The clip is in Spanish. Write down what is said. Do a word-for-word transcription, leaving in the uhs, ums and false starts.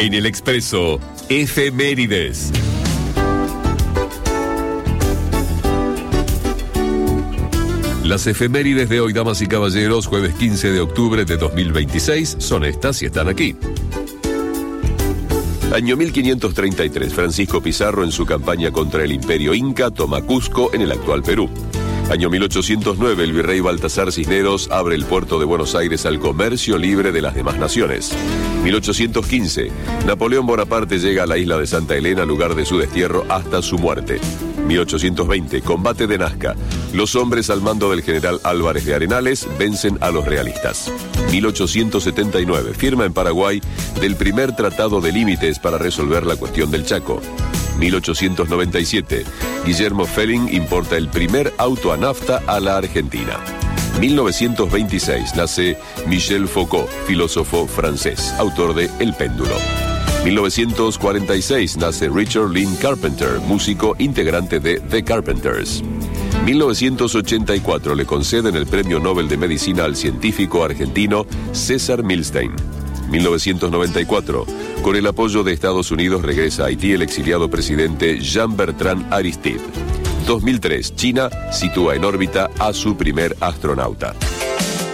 En el Expreso, efemérides. Las efemérides de hoy, damas y caballeros, jueves quince de octubre de dos mil veintiséis, son estas y están aquí. Año mil quinientos treinta y tres, Francisco Pizarro en su campaña contra el Imperio Inca toma Cusco en el actual Perú. Año mil ochocientos nueve, el virrey Baltasar Cisneros abre el puerto de Buenos Aires al comercio libre de las demás naciones. mil ochocientos quince, Napoleón Bonaparte llega a la isla de Santa Elena, lugar de su destierro hasta su muerte. mil ochocientos veinte, combate de Nazca. Los hombres al mando del general Álvarez de Arenales vencen a los realistas. mil ochocientos setenta y nueve, firma en Paraguay del primer tratado de límites para resolver la cuestión del Chaco. mil ochocientos noventa y siete, Guillermo Felling importa el primer auto a nafta a la Argentina. mil novecientos veintiséis, nace Michel Foucault, filósofo francés, autor de El péndulo. mil novecientos cuarenta y seis, nace Richard Lynn Carpenter, músico integrante de The Carpenters. mil novecientos ochenta y cuatro, le conceden el Premio Nobel de Medicina al científico argentino César Milstein. mil novecientos noventa y cuatro, con el apoyo de Estados Unidos regresa a Haití el exiliado presidente Jean-Bertrand Aristide. dos mil tres, China sitúa en órbita a su primer astronauta.